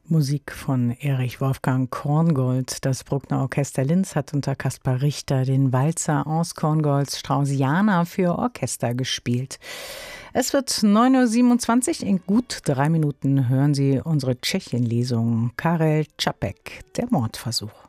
Musik von Erich Wolfgang Korngold. Das Bruckner Orchester Linz hat unter Kaspar Richter den Walzer aus Korngolds Straussiana für Orchester gespielt. Es wird 9:27 Uhr. In gut 3 Minuten hören Sie unsere Tschechien-Lesung. Karel Čapek, der Mordversuch.